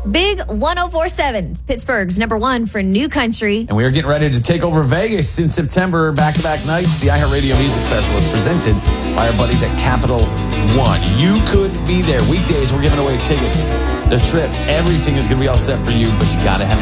Big 104.7, Pittsburgh's number one for new country. And we are getting ready to take over Vegas in September. Back-to-back nights. The iHeartRadio Music Festival is presented by our buddies at Capital One. You could be there. Weekdays, we're giving away tickets. The trip, everything is going to be all set for you, but you got to have